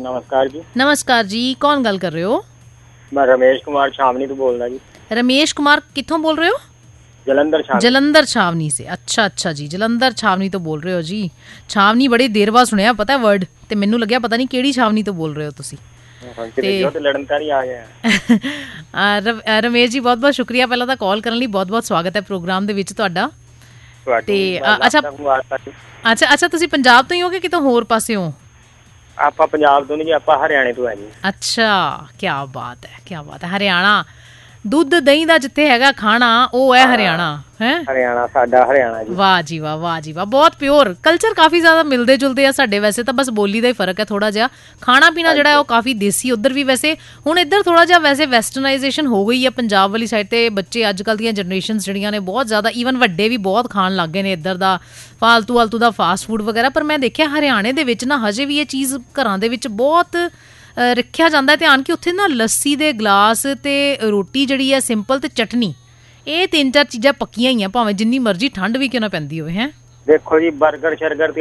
ਨਮਸਕਾਰ ਜੀ। ਨਮਸਕਾਰ ਜੀ, ਕੌਣ ਗੱਲ ਕਰ ਰਹੇ ਹੋ? ਮੈਂ ਰਮੇਸ਼ ਕੁਮਾਰ ਛਾਵਨੀ ਤੋਂ ਬੋਲਦਾ ਜੀ। ਰਮੇਸ਼ ਕੁਮਾਰ ਕਿੱਥੋਂ ਬੋਲ ਰਹੇ ਹੋ? ਜਲੰਧਰ ਛਾਵਨੀ ਸੇ। ਅੱਛਾ ਜੀ, ਜਲੰਧਰ ਛਾਵਨੀ ਤੋਂ ਬੋਲ ਰਹੇ ਹੋ ਜੀ। ਛਾਵਨੀ ਬੜੀ ਦੇਰ ਬਾਅਦ ਸੁਣਿਆ ਪਤਾ ਵਰਡ, ਤੇ ਮੈਨੂੰ ਲੱਗਿਆ ਪਤਾ ਨਹੀਂ ਕਿਹੜੀ ਛਾਵਨੀ ਤੋਂ ਬੋਲ ਰਹੇ ਹੋ ਤੁਸੀਂ। ਰਮੇਸ਼ ਜੀ, ਬਹੁਤ ਬਹੁਤ ਸ਼ੁਕਰੀਆ ਪਹਿਲਾਂ ਤਾਂ ਕਾਲ ਕਰਨ ਲਈ। ਬਹੁਤ ਬਹੁਤ ਸਵਾਗਤ ਹੈ ਪ੍ਰੋਗਰਾਮ ਦੇ ਵਿੱਚ ਤੁਹਾਡਾ। ਤੇ ਅੱਛਾ, ਤੁਸੀਂ ਪੰਜਾਬ ਤੋਂ ਹੀ ਹੋ ਕਿ ਕਿਤੋਂ ਹੋਰ ਪਾਸੇ ਹੋ? ਆਪਾਂ ਪੰਜਾਬ ਤੋਂ ਨਹੀਂ ਜੀ, ਆਪਾਂ ਹਰਿਆਣੇ ਤੋਂ ਹੈ ਜੀ। ਅੱਛਾ, ਕਿਆ ਬਾਤ ਹੈ। ਹਰਿਆਣਾ ਦੁੱਧ ਦਹੀਂ ਦਾ ਜਿੱਥੇ ਹੈਗਾ ਖਾਣਾ, ਉਹ ਹੈ ਹਰਿਆਣਾ। ਸਾਡਾ ਹਰਿਆਣਾ ਜੀ। ਵਾਹ ਜੀ ਵਾਹ, ਬਹੁਤ ਪਿਓਰ ਕਲਚਰ। ਕਾਫੀ ਜ਼ਿਆਦਾ ਮਿਲਦੇ ਜੁਲਦੇ ਆ ਸਾਡੇ। ਵੈਸੇ ਤਾਂ ਬਸ ਬੋਲੀ ਦਾ ਹੀ ਫਰਕ ਹੈ ਥੋੜਾ ਜਿਹਾ। ਖਾਣਾ ਪੀਣਾ ਜਿਹੜਾ ਉਹ ਕਾਫੀ ਦੇਸੀ ਉੱਧਰ ਵੀ। ਵੈਸੇ ਹੁਣ ਇੱਧਰ ਥੋੜਾ ਜਿਹਾ ਵੈਸੇ ਵੈਸਟਰਨਾਈਜੇਸ਼ਨ ਹੋ ਗਈ ਹੈ ਪੰਜਾਬ ਵਾਲੀ ਸਾਈਡ ਤੇ। ਬੱਚੇ ਅੱਜ ਕੱਲ੍ਹ ਦੀਆਂ ਜਨਰੇਸ਼ਨ ਜਿਹੜੀਆਂ ਨੇ ਬਹੁਤ ਜ਼ਿਆਦਾ, ਈਵਨ ਵੱਡੇ ਵੀ ਬਹੁਤ ਖਾਣ ਲੱਗ ਗਏ ਨੇ ਇੱਧਰ ਦਾ ਫਾਲਤੂ ਦਾ ਫਾਸਟ ਫੂਡ ਵਗੈਰਾ। ਪਰ ਮੈਂ ਦੇਖਿਆ ਹਰਿਆਣੇ ਦੇ ਵਿੱਚ ਨਾ ਹਜੇ ਵੀ ਇਹ ਚੀਜ਼ ਘਰਾਂ ਦੇ ਵਿੱਚ ਬਹੁਤ ਰੱਖਿਆ ਜਾਂਦਾ ਧਿਆਨ, ਕਿ ਉੱਥੇ ਨਾ ਲੱਸੀ ਦੇ ਗਲਾਸ ਤੇ ਰੋਟੀ ਜਿਹੜੀ ਹੈ ਸਿੰਪਲ ਤੇ ਚਟਨੀ, ਇਹ 3-4 ਚੀਜ਼ਾਂ ਪੱਕੀਆਂ ਹੀ ਆ, ਭਾਵੇਂ ਜਿੰਨੀ ਮਰਜ਼ੀ ਠੰਡ ਵੀ ਕਿਉਂ ਨਾ ਪੈਂਦੀ ਹੋਵੇ। ਹੈ ਦੇਖੋ ਜੀ, ਬਰਗਰ ਸ਼ਰਗਰ ਤੇ